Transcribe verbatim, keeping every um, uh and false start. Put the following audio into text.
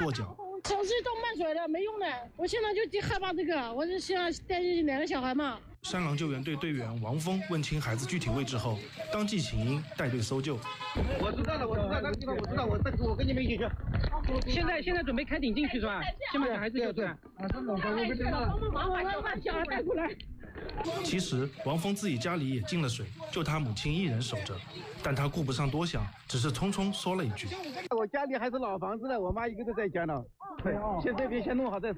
落脚。 城市都漫水了，没用的。我现在就害怕这个，我就希望带进两个小孩嘛。 山狼救援队队员王峰问清孩子具体位置后，当即请缨带队搜救。 我知道了，我知道那个地方，我知道，我我跟你们一起去。 现在现在准备开艇进去是吧？先把小孩子救出来。 啊，这么快，我不知道。帮忙把小孩带过来。 其实王峰自己家里也进了水，就他母亲一人守着，但他顾不上多想，只是匆匆说了一句：“ 我家里还是老房子呢，我妈一个都在家呢。现在别先弄好再说。”